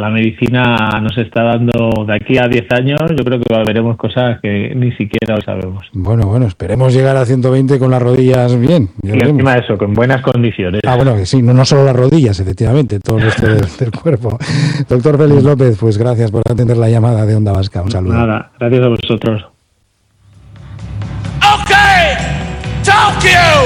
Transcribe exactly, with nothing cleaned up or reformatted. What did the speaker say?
la medicina nos está dando de aquí a diez años, yo creo que veremos cosas que ni siquiera hoy sabemos. Bueno, bueno, esperemos llegar a ciento veinte con las rodillas bien. Y encima de eso, con buenas condiciones. Ah, bueno, que sí, no, no solo las rodillas, efectivamente, todo el resto del, del cuerpo. Doctor Félix López, pues gracias por atender la llamada de Onda Vasca. Un saludo. Nada, gracias a vosotros. Okay, Tokyo!